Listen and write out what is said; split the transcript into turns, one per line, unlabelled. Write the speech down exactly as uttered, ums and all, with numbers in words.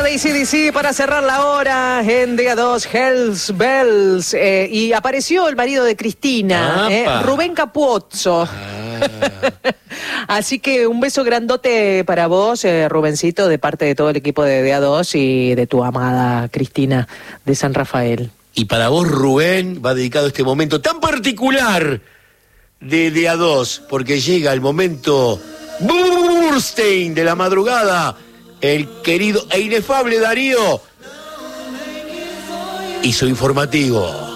de A C D C para cerrar la hora en Día dos, Hells Bells. Eh, y apareció el marido de Cristina, eh, Rubén Capuzzo. Ah. Así que un beso grandote para vos, eh, Rubencito, de parte de todo el equipo de Día dos y de tu amada Cristina de San Rafael.
Y para vos, Rubén, va dedicado este momento tan particular de Día dos, porque llega el momento Burstein de la madrugada. El querido e inefable Darío y su informativo.